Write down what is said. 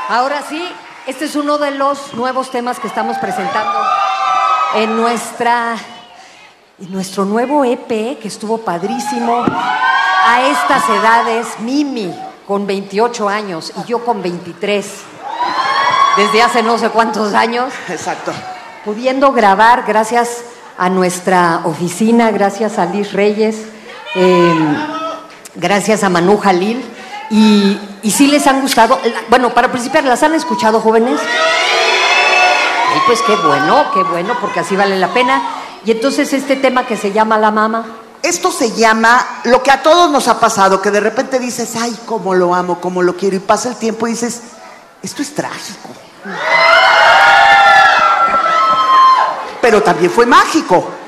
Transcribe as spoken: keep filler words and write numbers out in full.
Ahora sí, este es uno de los nuevos temas que estamos presentando en nuestra en nuestro nuevo E P, que estuvo padrísimo. A estas edades, Mimi con veintiocho años y yo con veintitrés, desde hace no sé cuántos años. Exacto. Pudiendo grabar gracias a nuestra oficina, gracias a Liz Reyes, eh, gracias a Manu Jalil. Y, y sí les han gustado. Bueno, para principiar, ¿las han escuchado, jóvenes? Ay, pues qué bueno, qué bueno, porque así vale la pena. Y entonces este tema que se llama La Mama. Esto se llama lo que a todos nos ha pasado, que de repente dices, ay, cómo lo amo, cómo lo quiero, y pasa el tiempo y dices, esto es trágico. Pero también fue mágico.